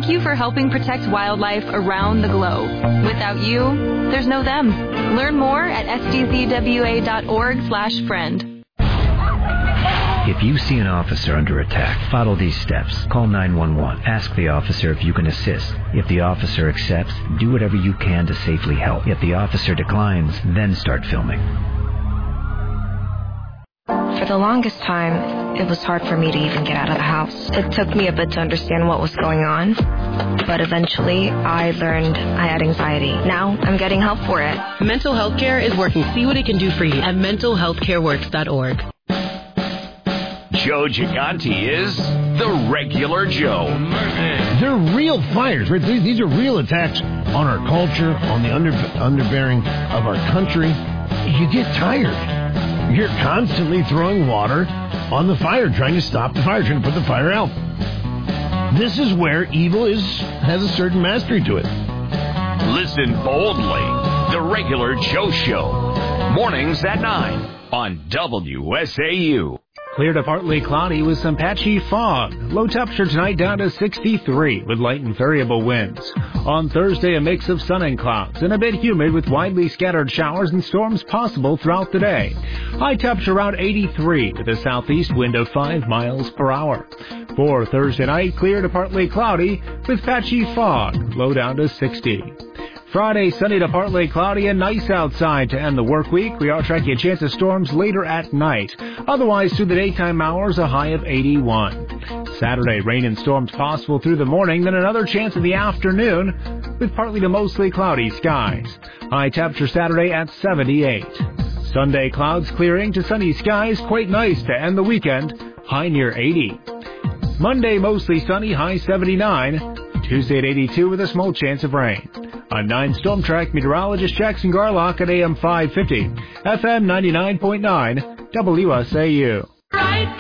Thank you for helping protect wildlife around the globe. Without you, there's no them. Learn more at sdzwa.org/friend. If you see an officer under attack, follow these steps. Call 911. Ask the officer if you can assist. If the officer accepts, do whatever you can to safely help. If the officer declines, then start filming. For the longest time, it was hard for me to even get out of the house. It took me a bit to understand what was going on, but eventually I learned I had anxiety. Now I'm getting help for it. Mental Health Care is working to see what it can do for you at mentalhealthcareworks.org. Joe Gigante is the regular Joe. They're real fires, right? These are real attacks on our culture, on the underbearing of our country. You get tired. You're constantly throwing water on the fire, trying to stop the fire, trying to put the fire out. This is where evil has a certain mastery to it. Listen boldly. The regular Joe Show. Mornings at 9 on WSAU. Clear to partly cloudy with some patchy fog. Low temperature tonight down to 63 with light and variable winds. On Thursday, a mix of sun and clouds and a bit humid with widely scattered showers and storms possible throughout the day. High temperature around 83 with a southeast wind of 5 miles per hour. For Thursday night, clear to partly cloudy with patchy fog. Low down to 60. Friday, sunny to partly cloudy and nice outside to end the work week. We are tracking a chance of storms later at night. Otherwise, through the daytime hours, a high of 81. Saturday, rain and storms possible through the morning, then another chance in the afternoon with partly to mostly cloudy skies. High temperature Saturday at 78. Sunday, clouds clearing to sunny skies. Quite nice to end the weekend. High near 80. Monday, mostly sunny, high 79. Tuesday at 82 with a small chance of rain. I'm 9 Storm Track meteorologist Jackson Garlock at AM 550, FM 99.9, WSAU.